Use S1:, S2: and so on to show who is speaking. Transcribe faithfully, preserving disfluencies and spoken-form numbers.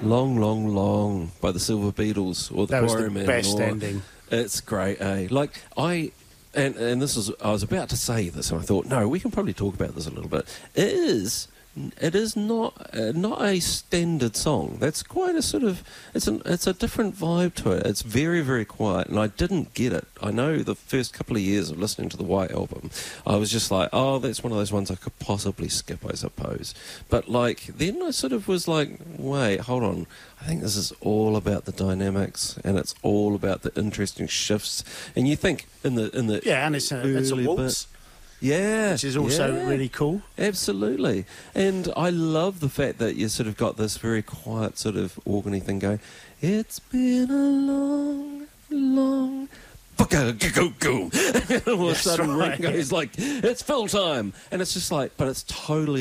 S1: Long, Long, Long by the Silver Beatles or the
S2: That was the
S1: Quarrymen.
S2: best
S1: or,
S2: ending.
S1: It's great, eh? Like, I... And, and this is... I was about to say this, and I thought, no, we can probably talk about this a little bit. It is... It is not uh, not a standard song. That's quite a sort of... It's, an, it's a different vibe to it. It's very, very quiet, and I didn't get it. I know the first couple of years of listening to the White Album, I was just like, oh, that's one of those ones I could possibly skip, I suppose. But, like, then I sort of was like, wait, hold on. I think this is all about the dynamics, and it's all about the interesting shifts. And you think in the... in the
S2: Yeah, and it's a, it's a
S1: early
S2: waltz.
S1: bit- Yeah.
S2: Which is also
S1: yeah.
S2: really cool.
S1: Absolutely. And I love the fact that you sort of got this very quiet sort of organy thing going. It's been a long, long... All of a sudden
S2: right,
S1: Ringo's like, it's fill time. And it's just like, but it's totally